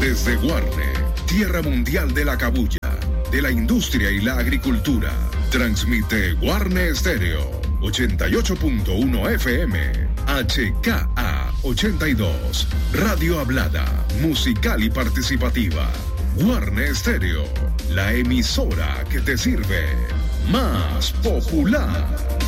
Desde Guarne, tierra mundial de la cabuya, de la industria y la agricultura, transmite Guarne Estéreo, 88.1 FM, HKA 82, Radio Hablada, musical y participativa. Guarne Estéreo, la emisora que te sirve. Más popular.